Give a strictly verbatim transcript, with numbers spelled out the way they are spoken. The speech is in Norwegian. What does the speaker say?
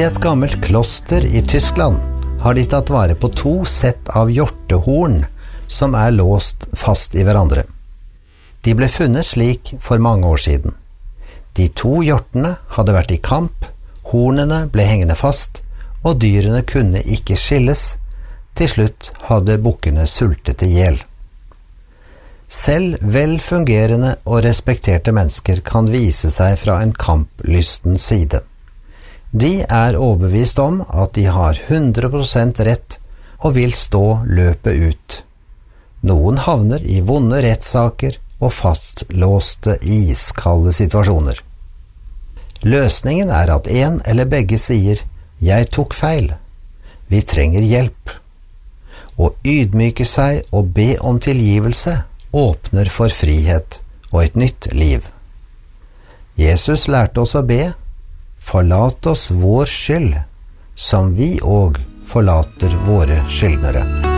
et gammelt kloster i Tyskland har de tatt vare på to sett av hjortehorn som er låst fast i hverandre. De ble funnet slik for mange år siden. De to hjortene hadde vært i kamp, hornene ble hengende fast, og dyrene kunne ikke skilles. Til slutt hadde bukkene sultet ihjel. Selv velfungerende og respekterte mennesker kan vise seg fra en kamplysten side. De er overbevist om at de har hundre prosent rett og vil stå løpet ut. Noen havner i vonde rettssaker og fastlåste iskalde situasjoner. Løsningen er at en eller begge sier «Jeg tok feil. Vi trenger hjelp». Å ydmyke seg og be om tilgivelse åpner for frihet og et nytt liv. Jesus lærte oss å be, forlat oss vår skyld, som vi og forlater våre skyldnere.